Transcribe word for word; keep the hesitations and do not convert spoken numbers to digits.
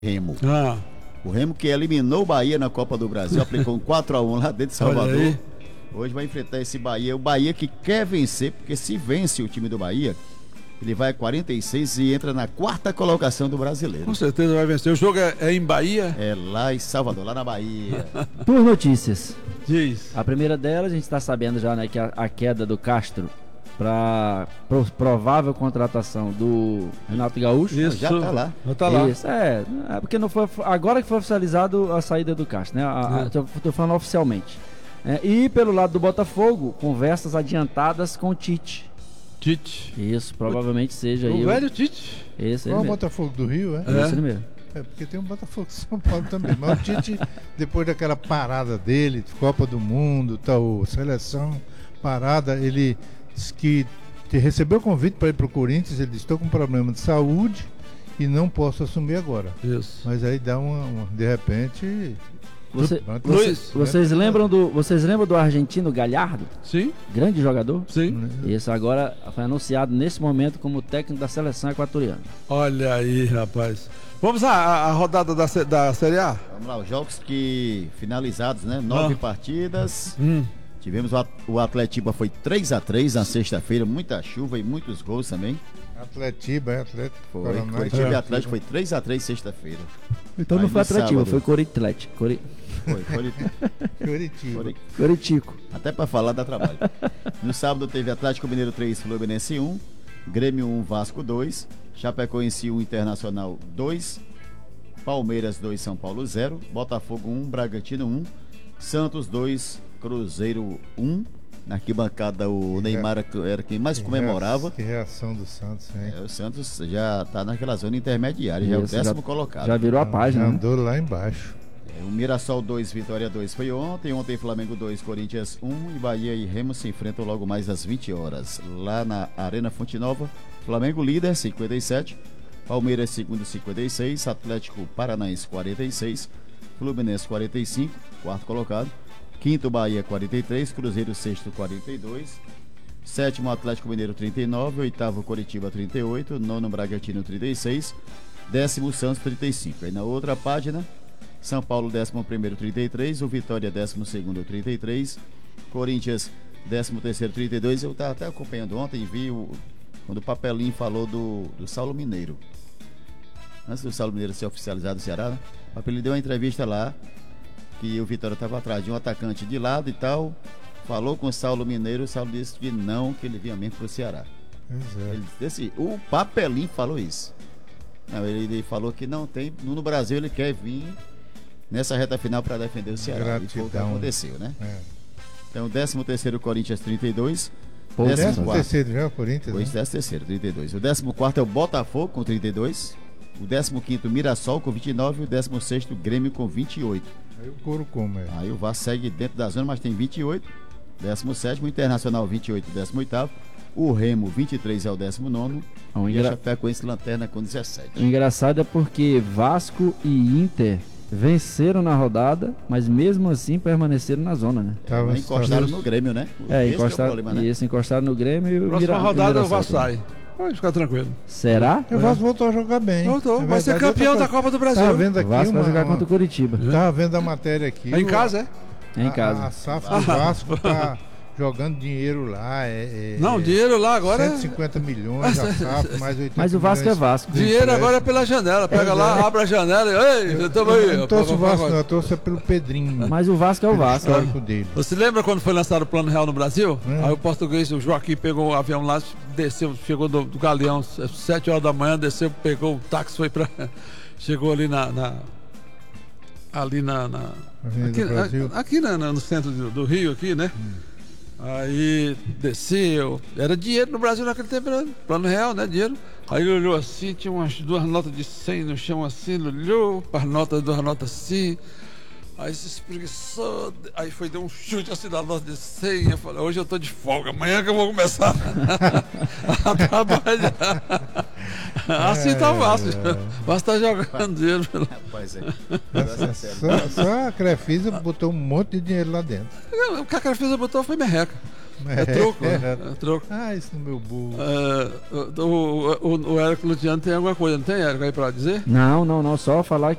Remo. Ah. O Remo que eliminou o Bahia na Copa do Brasil, aplicou um quatro a um lá dentro de Salvador. Hoje vai enfrentar esse Bahia. O Bahia que quer vencer, porque se vence o time do Bahia, ele vai a quarenta e seis e entra na quarta colocação do brasileiro. Com certeza vai vencer. O jogo é, é em Bahia? É lá em Salvador, lá na Bahia. Duas notícias. Diz. A primeira delas, a gente está sabendo já, né, que a, a queda do Castro para pro, provável contratação do Renato Gaúcho. Isso. Já tá lá. Já tá lá. Isso, é, é porque não foi, agora que foi oficializado a saída do Castro, né? A, a, tô, tô falando oficialmente. É, e pelo lado do Botafogo, conversas adiantadas com o Tite. Tite. Isso, provavelmente seja o aí. O velho Tite. Esse Qual é o mesmo. Botafogo do Rio, é? É. Esse mesmo. É, porque tem um Botafogo de São Paulo também. Mas o Tite, depois daquela parada dele, Copa do Mundo, tal, seleção, parada, ele disse que recebeu o convite para ir para o Corinthians, ele disse, estou com um problema de saúde e não posso assumir agora. Isso. Mas aí dá uma, uma de repente... Você, Tudo, você, vocês, lembram do, vocês lembram do argentino Galhardo? Sim. Grande jogador? Sim. Esse agora foi anunciado nesse momento como técnico da seleção equatoriana. Olha aí, rapaz. Vamos à, à rodada da, da Série A? Vamos lá, os jogos que finalizados, né? Nove ah. partidas. Hum. Tivemos o, o Atletiba foi três a três na sexta-feira, muita chuva e muitos gols também. Atletiba, é Atlético. Foi, Curitiba e Atlético foi três a três sexta-feira. Então aí não foi Atletiba, sábado, foi Coritiba. Cori... Foi, Coritiba. Curitiba. Coritico. Até pra falar dá trabalho. No sábado teve Atlético Mineiro três, Fluminense um, Grêmio um, Vasco dois, Chapecoense um, Internacional dois, Palmeiras dois, São Paulo zero, Botafogo um, Bragantino um, Santos dois, Cruzeiro um. Na arquibancada o que Neymar era quem mais que comemorava. Que reação do Santos, hein? É, o Santos já tá naquela zona intermediária, já é o décimo já, colocado. Já virou a página. Já andou lá embaixo. É, o Mirassol dois, Vitória dois foi ontem. Ontem Flamengo dois, Corinthians um. E Bahia e Remo se enfrentam logo mais às vinte horas. Lá na Arena Fonte Nova, Flamengo líder, cinquenta e sete. Palmeiras segundo, cinquenta e seis. Atlético Paranaense, quarenta e seis. Fluminense, quarenta e cinco, quarto colocado. Quinto, Bahia, quarenta e três, Cruzeiro, sexto, quarenta e dois, sétimo, Atlético Mineiro, trinta e nove, oitavo, Coritiba, trinta e oito, nono, Bragantino, trinta e seis, décimo, Santos, trinta e cinco. Aí na outra página, São Paulo, décimo primeiro, trinta e três, o Vitória, décimo segundo, trinta e três, Corinthians, décimo terceiro, trinta e dois. Eu estava até acompanhando ontem e vi o, quando o Papelinho falou do, do Saulo Mineiro. Antes do Saulo Mineiro ser oficializado no Ceará, né? O Papelinho deu uma entrevista lá, que o Vitória estava atrás de um atacante de lado e tal, falou com o Saulo Mineiro, o Saulo disse que não, que ele vinha mesmo pro Ceará. Exato. Ele disse, o Papelinho falou isso. Não, ele, ele falou que não tem, no Brasil ele quer vir nessa reta final para defender o Ceará. Gratidão. E foi o que aconteceu, né? É. Então, décimo terceiro, Corinthians, trinta e dois. Pô, décimo terceiro já, o Corinthians. Pois, né? décimo terceiro, trinta e dois. O décimo quarto é o Botafogo com trinta e dois. O décimo quinto, Mirassol com vinte e nove. E o décimo sexto, Grêmio com vinte e oito. Aí o couro como é? Aí o Vasco segue dentro da zona, mas tem vinte e oito. décimo sétimo, Internacional vinte e oito, décimo oitavo. O Remo vinte e três é o décimo nono. O E engra... a Chapecoense lanterna com dezessete. O engraçado é porque Vasco e Inter venceram na rodada, mas mesmo assim permaneceram na zona, né? É, encostaram no Grêmio, né? É, Esse encostaram, é o problema, né? Isso, encostaram no Grêmio e o Próxima Mira... rodada o Vasco também. sai. Pode ficar tranquilo. Será? O Vasco voltou a jogar bem. Voltou. Na Vai ser verdade, campeão eu tô- da Copa do Brasil. Tava vendo O aqui Vasco vai uma, jogar uma- contra o Curitiba. Tava vendo a matéria aqui. É em o- casa, é? É em a- casa. A, a S A F do Vasco tá jogando dinheiro lá. É, é, Não, é dinheiro lá agora cento e é... cinquenta milhões a S A F, mais oitenta Mas o Vasco é milhões. Vasco. Dinheiro agora é pela janela. Pega É, lá, é. abre a janela e... Ei, tamo aí. Eu não torço o Vasco, não, eu torço é pelo Pedrinho. Mas o Vasco é o pelo Vasco. histórico dele. Você lembra quando foi lançado o Plano Real no Brasil? Hum. Aí o português, o Joaquim, pegou o avião lá, desceu, chegou do, do Galeão, sete horas da manhã, desceu, pegou o táxi, foi pra... Chegou ali na... na- ali na... na Avenida aqui do Brasil. a- aqui na- na- no centro do, do Rio, aqui, né? Hum. Aí desceu, era dinheiro no Brasil naquele tempo, era Plano Real, né? Dinheiro. Aí ele olhou assim, tinha umas duas notas de cem no chão assim, ele olhou para as notas, duas notas assim. Aí se espreguiçou, aí foi, deu um chute assim na nota de cem. Eu falei, hoje eu tô de folga, amanhã que eu vou começar a trabalhar. Assim tá fácil. Basta jogando dinheiro. Pelo... Rapaz, é. Só, só a Crefisa botou um monte de dinheiro lá dentro. O que a Crefisa botou foi merreca. É troco, né? É. É troco. Ah, isso no meu burro. É, o, o, o, o Érico Luciano tem alguma coisa, não tem, Érico, aí pra dizer? Não, não, não. Só falar